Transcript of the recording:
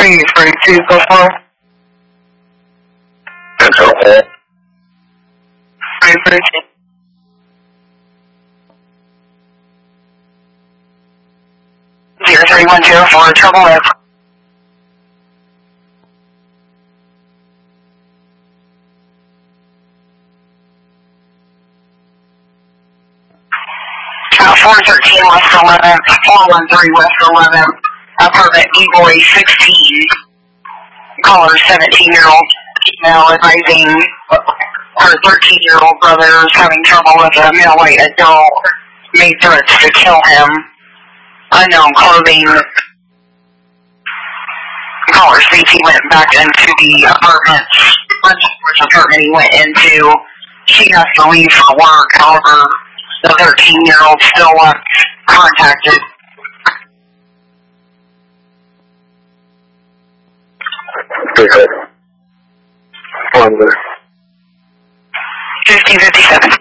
332 Buffalo. That's okay. 332. 0310 for trouble with. Count 413 West 11, 413 West 11, apartment D-Boy 16, caller 17-year-old female advising her 13-year-old brother is having trouble with a male white adult, made threats to kill him, unknown clothing. Caller states he went back into the apartment, which apartment he went into. She has to leave for work, however, the 13-year-old still wants contacted. Good. 1557.